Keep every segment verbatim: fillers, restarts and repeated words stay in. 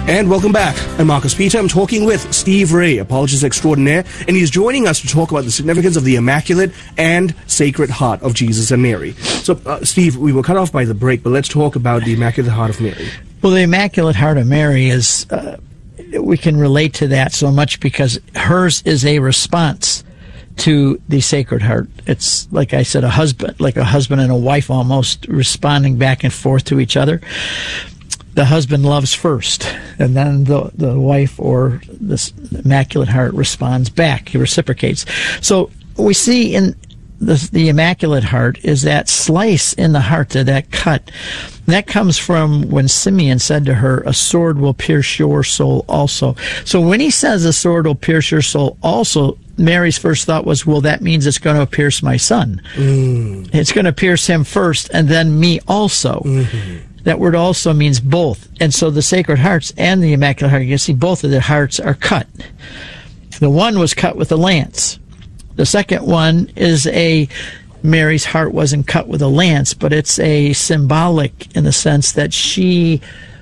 And welcome back. I'm Marcus Peter. I'm talking with Steve Ray, apologist extraordinaire, and he's joining us to talk about the significance of the Immaculate and Sacred Heart of Jesus and Mary. So, uh, Steve, we were cut off by the break, but let's talk about the Immaculate Heart of Mary. Well, the Immaculate Heart of Mary is, uh, we can relate to that so much because hers is a response to the Sacred Heart. It's, like I said, a husband, like a husband and a wife almost responding back and forth to each other. The husband loves first, and then the the wife or the Immaculate Heart responds back. He reciprocates. So we see in the, the Immaculate Heart is that slice in the heart, that cut. That comes from when Simeon said to her, "A sword will pierce your soul also." So when he says a sword will pierce your soul also, Mary's first thought was, well, that means it's going to pierce my son. Mm. It's going to pierce him first and then me also. Mm-hmm. That word also means both. And so the Sacred Hearts and the Immaculate Heart, you can see both of their hearts are cut. The one was cut with a lance. The second one is a, Mary's heart wasn't cut with a lance, but it's a symbolic in the sense that she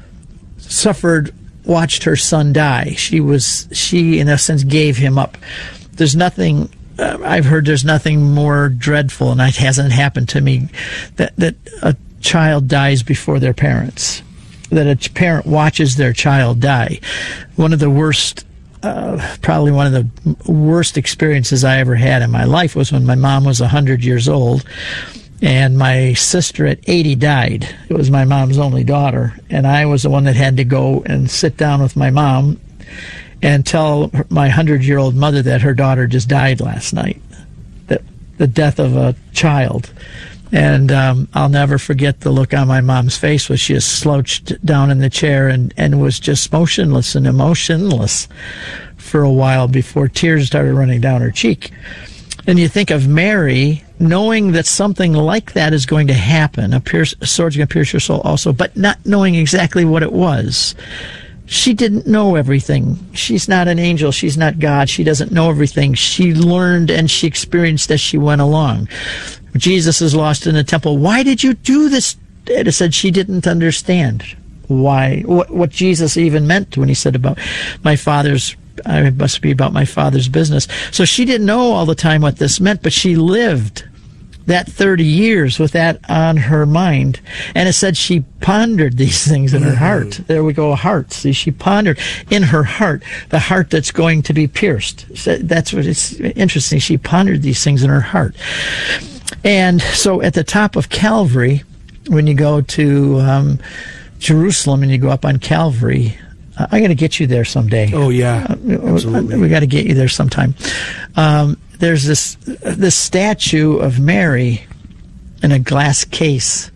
suffered, watched her son die. She was, she in a sense gave him up. There's nothing, uh, I've heard there's nothing more dreadful, and it hasn't happened to me, that, that a child dies before their parents, that a parent watches their child die. One of the worst, uh, probably one of the worst experiences I ever had in my life was when my mom was one hundred years old, and my sister at eighty died. It was my mom's only daughter, and I was the one that had to go and sit down with my mom and tell my hundred-year-old mother that her daughter just died last night, that the death of a child. And um, I'll never forget the look on my mom's face when she just slouched down in the chair and, and was just motionless and emotionless for a while before tears started running down her cheek. And you think of Mary knowing that something like that is going to happen, a, pierce, a sword's going to pierce your soul also, but not knowing exactly what it was. She didn't know everything. She's not an angel. She's not God. She doesn't know everything. She learned and she experienced as she went along. Jesus is lost in the temple. Why did you do this? It said she didn't understand why, what, what Jesus even meant when he said about my father's, I must be about my father's business. So she didn't know all the time what this meant, but she lived that thirty years with that on her mind. And it said she pondered these things in her mm-hmm. heart. There we go, heart. See, she pondered in her heart, the heart that's going to be pierced. So that's what it's interesting. She pondered these things in her heart. And so at the top of Calvary, when you go to um, Jerusalem and you go up on Calvary, uh, I got to get you there someday. Oh, yeah. Uh, Absolutely. We got to get you there sometime. Um, there's this this statue of Mary in a glass case,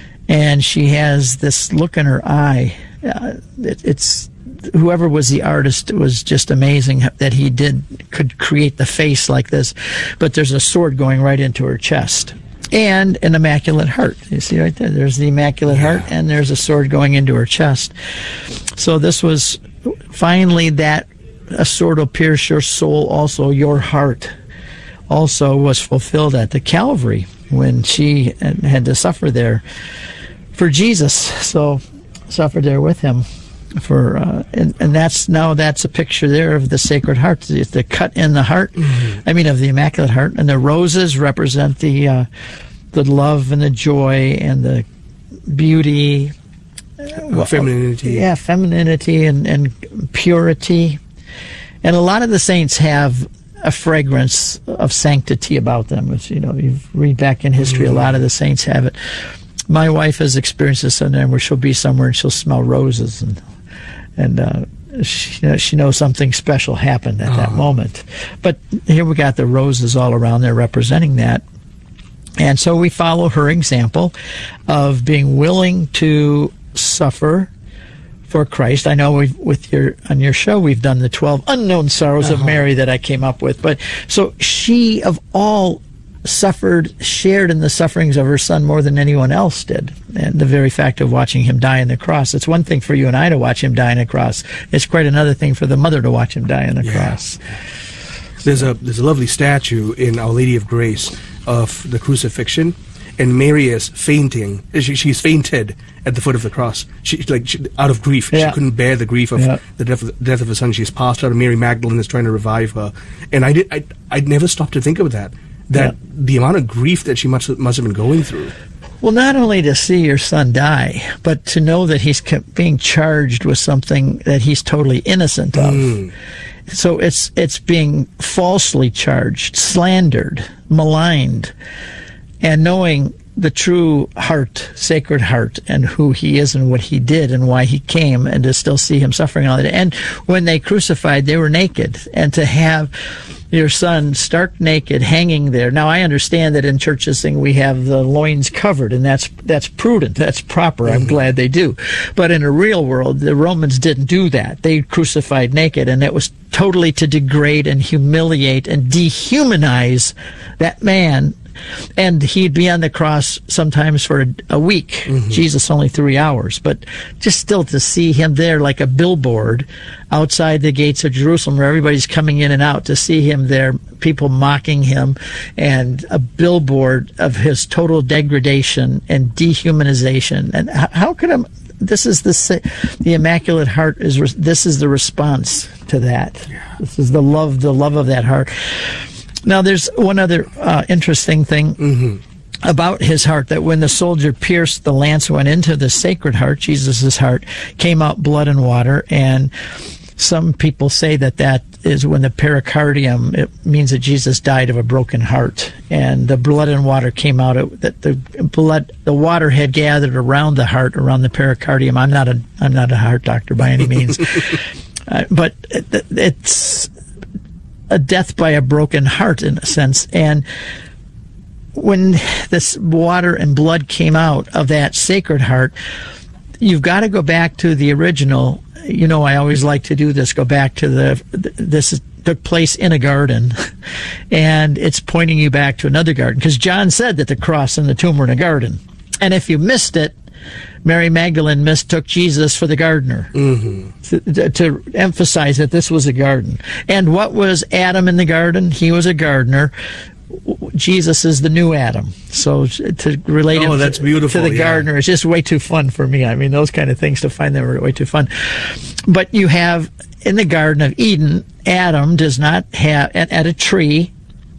and she has this look in her eye. Uh, it, it's whoever was the artist, it was just amazing that he did could create the face like this. But there's a sword going right into her chest, and an Immaculate Heart. You see right there. There's the Immaculate yeah. Heart, and there's a sword going into her chest. So this was finally that a sword will pierce your soul, also your heart. Also was fulfilled at the Calvary when she had to suffer there for Jesus. So suffered there with him. For uh, and, and that's now that's a picture there of the Sacred Heart, the, the cut in the heart. Mm-hmm. I mean, of the Immaculate Heart, and the roses represent the uh, the love and the joy and the beauty, uh, femininity. Yeah, femininity and, and purity. And a lot of the saints have a fragrance of sanctity about them. Which, you know, you read back in history, mm-hmm. a lot of the saints have it. My wife has experienced this sometimes where she'll be somewhere and she'll smell roses, and and uh, she, you know, she knows something special happened at oh. that moment. But here we got the roses all around there representing that. And so we follow her example of being willing to suffer for Christ. I know we've, with your on your show we've done the twelve unknown sorrows uh-huh. of Mary that I came up with. But so she of all suffered, shared in the sufferings of her son more than anyone else did. And the very fact of watching him die on the cross, it's one thing for you and I to watch him die on the cross. It's quite another thing for the mother to watch him die on the yeah. cross. There's a there's a lovely statue in Our Lady of Grace of the crucifixion, and Mary is fainting. She, she's fainted at the foot of the cross. She like she, out of grief. Yeah. She couldn't bear the grief of Yeah. the death of, the death of her son. She's passed out, and Mary Magdalene is trying to revive her. And I did. I I'd never stopped to think of that. That Yeah. the amount of grief that she must must have been going through. Well, not only to see your son die, but to know that he's co- being charged with something that he's totally innocent of. Mm. So it's it's being falsely charged, slandered, maligned, and knowing the true heart, sacred heart, and who he is and what he did and why he came, and to still see him suffering all that. And when they crucified, they were naked, and to have your son stark naked hanging there. Now, I understand that in churches thing we have the loins covered, and that's that's prudent, that's proper. I'm glad they do. But in a real world, the Romans didn't do that. They crucified naked, and it was totally to degrade and humiliate and dehumanize that man. And he'd be on the cross sometimes for a, a week. Mm-hmm. Jesus only three hours. But just still to see him there like a billboard outside the gates of Jerusalem where everybody's coming in and out, to see him there, people mocking him, and a billboard of his total degradation and dehumanization. And how, how could a, this is the, the Immaculate Heart, is this is the response to that. Yeah. This is the love, the love of that heart. Now, there's one other uh, interesting thing mm-hmm. about his heart, that when the soldier pierced the lance, went into the Sacred Heart, Jesus' heart, came out blood and water, and some people say that that is when the pericardium, it means that Jesus died of a broken heart, and the blood and water came out, it, that the blood, the water had gathered around the heart, around the pericardium. I'm not a, I'm not a heart doctor by any means, uh, but it, it's a death by a broken heart in a sense. And when this water and blood came out of that Sacred Heart, you've got to go back to the original. You know, I always like to do this, go back to the, this took place in a garden, and it's pointing you back to another garden, because John said that the cross and the tomb were in a garden. And if you missed it, Mary Magdalene mistook Jesus for the gardener, mm-hmm. to, to emphasize that this was a garden. And what was Adam in the garden? He was a gardener. Jesus is the new Adam. So to relate oh, him that's to, beautiful, to the yeah. gardener is just way too fun for me. I mean, those kind of things, to find them are way too fun. But you have, in the Garden of Eden, Adam does not have, at, at a tree,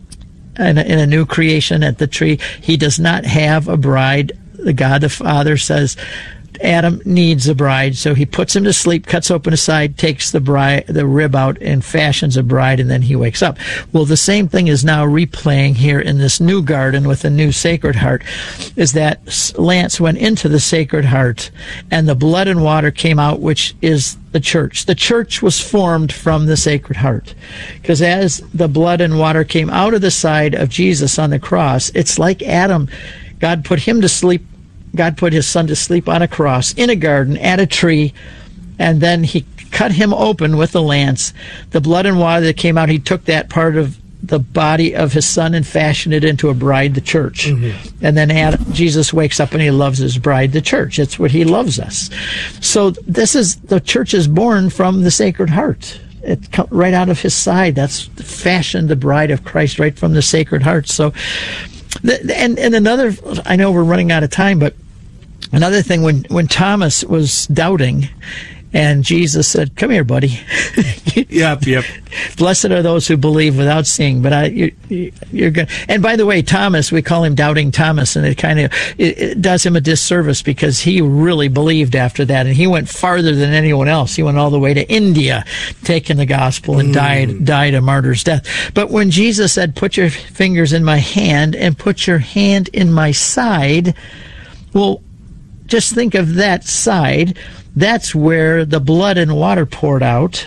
in a, in a new creation at the tree, he does not have a bride. The God the Father says Adam needs a bride, so he puts him to sleep, cuts open his side, takes the bride, the rib out, and fashions a bride, and then he wakes up. Well, the same thing is now replaying here in this new garden with the new Sacred Heart, is that lance went into the Sacred Heart, and the blood and water came out, which is the church. The church was formed from the Sacred Heart, because as the blood and water came out of the side of Jesus on the cross, it's like Adam. God put him to sleep. God put his son to sleep on a cross, in a garden, at a tree, and then he cut him open with a lance. The blood and water that came out, he took that part of the body of his son and fashioned it into a bride, the church. Mm-hmm. And then Adam, Jesus wakes up and he loves his bride, the church. It's what he loves us. So this is, the church is born from the Sacred Heart. It come right out of his side. That's fashioned the bride of Christ right from the Sacred Heart. So, the, and and another, I know we're running out of time, but another thing, when when Thomas was doubting, and Jesus said, "Come here, buddy." Yep, yep. Blessed are those who believe without seeing. But I, you, you're good. And by the way, Thomas, we call him Doubting Thomas, and it kind of it, it does him a disservice, because he really believed after that, and he went farther than anyone else. He went all the way to India, taking the gospel, and mm. died died a martyr's death. But when Jesus said, "Put your fingers in my hand and put your hand in my side," well, just think of that side. That's where the blood and water poured out.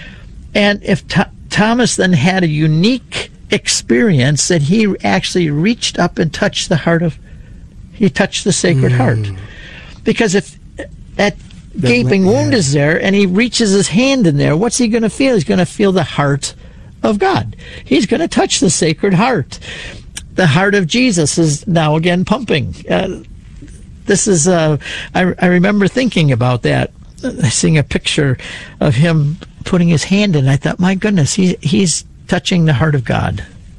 And if Th- Thomas then had a unique experience, that he actually reached up and touched the heart of, he touched the Sacred mm. Heart. Because if that the, gaping yeah. wound is there, and he reaches his hand in there, what's he going to feel? He's going to feel the heart of God. He's going to touch the Sacred Heart. The heart of Jesus is now again pumping. Uh, This is, uh, I, I remember thinking about that, uh, seeing a picture of him putting his hand in. I thought, my goodness, he, he's touching the heart of God.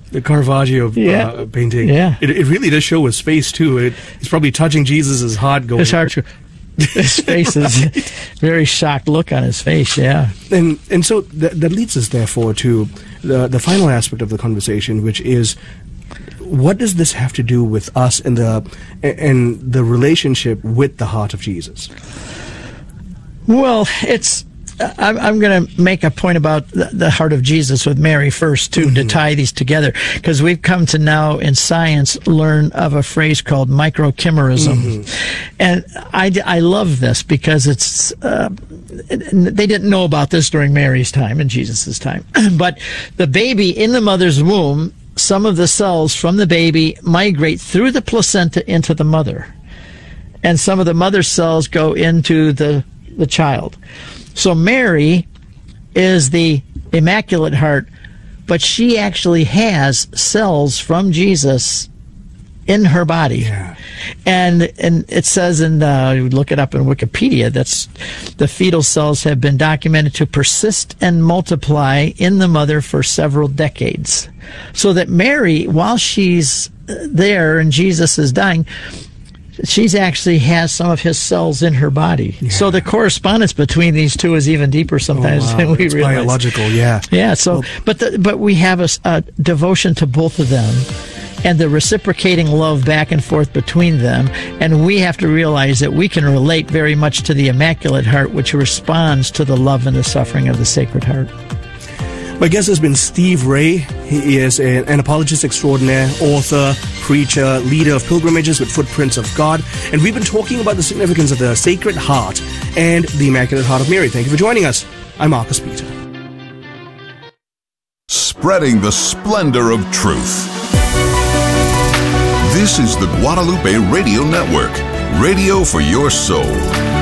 The Caravaggio Yeah. uh, painting. Yeah. It, it really does show his face, too. It, he's probably touching Jesus' heart going. His heart, his face is very shocked look on his face, yeah. And and so th- that leads us, therefore, to the, the final aspect of the conversation, which is, what does this have to do with us and the and the relationship with the heart of Jesus? Well, it's. I'm, I'm going to make a point about the, the heart of Jesus with Mary first, too, mm-hmm. to tie these together, because we've come to now in science learn of a phrase called microchimerism, mm-hmm. and I, I love this because it's uh, they didn't know about this during Mary's time and Jesus' time, but the baby in the mother's womb, some of the cells from the baby migrate through the placenta into the mother, and some of the mother cells go into the the child. So Mary is the Immaculate Heart, but she actually has cells from Jesus in her body. Yeah. And and it says, in uh, you look it up in Wikipedia, that's the fetal cells have been documented to persist and multiply in the mother for several decades. So that Mary, while she's there and Jesus is dying, she's actually has some of his cells in her body. Yeah. So the correspondence between these two is even deeper sometimes oh, wow. than we it's realize. Biological, yeah. Yeah. So, well, but the, but we have a, a devotion to both of them, and the reciprocating love back and forth between them. And we have to realize that we can relate very much to the Immaculate Heart, which responds to the love and the suffering of the Sacred Heart. My guest has been Steve Ray. He is a, an apologist extraordinaire, author, preacher, leader of pilgrimages with Footprints of God. And we've been talking about the significance of the Sacred Heart and the Immaculate Heart of Mary. Thank you for joining us. I'm Marcus Peter. Spreading the splendor of truth. This is the Guadalupe Radio Network, radio for your soul.